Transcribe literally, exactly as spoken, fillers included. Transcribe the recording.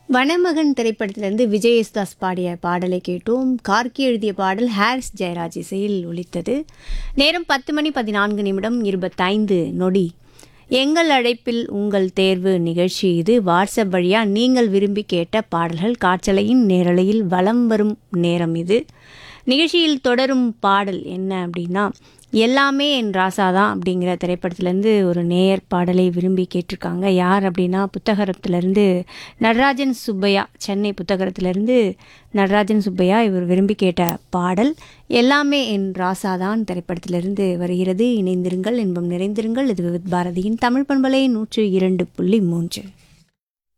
வனமகன் திரைப்படத்திலிருந்து விஜய் யேசுதாஸ் பாடிய பாடலை கேட்டோம். கார்கி எழுதிய பாடல் ஹாரிஸ் ஜெயராஜ் இசையில் ஒலித்தது. நேரம் பத்து மணி பதினான்கு நிமிடம் இருபத்தைந்து நொடி. எங்கள் அழைப்பில் உங்கள் தேர்வு நிகழ்ச்சி இது. வாட்ஸ்அப் வழியாக நீங்கள் விரும்பி கேட்ட பாடல்கள் காற்றலையின் நேரலையில் வலம் வரும் நேரம் இது. நிகழ்ச்சியில் தொடரும் பாடல் என்ன அப்படின்னா, எல்லாமே என் ராசாதான் அப்படிங்கிற திரைப்படத்துலேருந்து ஒரு நேயர் பாடலை விரும்பி கேட்டிருக்காங்க. யார் அப்படின்னா, புத்தகரத்துலேருந்து நடராஜன் சுப்பையா, சென்னை புத்தகரத்துலேருந்து நடராஜன் சுப்பையா இவர் விரும்பி கேட்ட பாடல் எல்லாமே என் ராசாதான் திரைப்படத்திலிருந்து வருகிறது. இணைந்திருங்கள், இன்பம் நிறைந்திருங்கள். இது விவித் பாரதியின் தமிழ் பண்பலை நூற்று இரண்டு புள்ளி மூன்று.